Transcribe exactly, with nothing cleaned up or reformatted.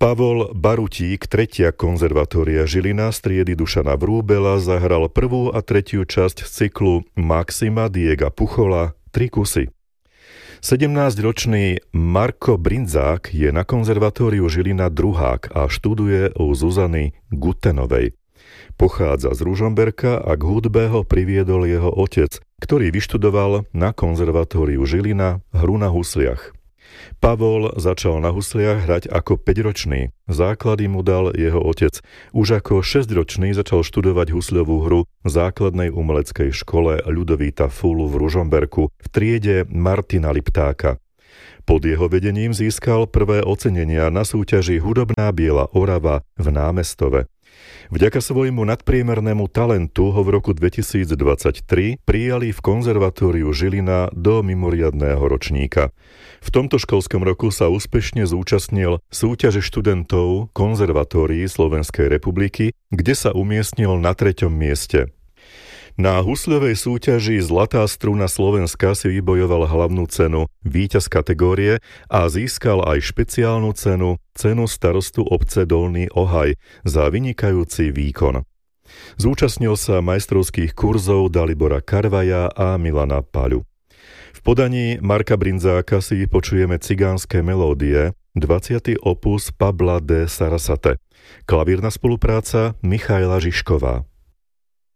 Pavol Barutík, tretia konzervatória Žilina z triedy Dušana Vrúbela, zahral prvú a tretiu časť z cyklu Maxima Diega Puchola tri kusy. sedemnásťročný Marko Brindzák je na konzervatóriu Žilina druhák a študuje u Zuzany Gutenovej. Pochádza z Ružomberka a k hudbe ho priviedol jeho otec, ktorý vyštudoval na konzervatóriu Žilina hru na husliach. Pavol začal na husliach hrať ako päťročný. Základy mu dal jeho otec. Už ako šesťročný začal študovať husľovú hru v základnej umeleckej škole Ľudovíta Fulu v Ružomberku v triede Martina Liptáka. Pod jeho vedením získal prvé ocenenia na súťaži Hudobná biela Orava v Námestove. Vďaka svojmu nadpriemernému talentu ho v roku dvetisícdvadsaťtri prijali v konzervatóriu Žilina do mimoriadneho ročníka. V tomto školskom roku sa úspešne zúčastnil súťaže študentov konzervatórií Slovenskej republiky, kde sa umiestnil na treťom mieste. Na husľovej súťaži Zlatá struna Slovenska si vybojoval hlavnú cenu víťaz kategórie a získal aj špeciálnu cenu, cenu starostu obce Dolný Ohaj za vynikajúci výkon. Zúčastnil sa majstrovských kurzov Dalibora Karvaja a Milana Paľu. V podaní Marka Brindzáka si vypočujeme cigánske melódie, dvadsiaty opus Pabla de Sarasate. Klavírna spolupráca Michaela Žižková.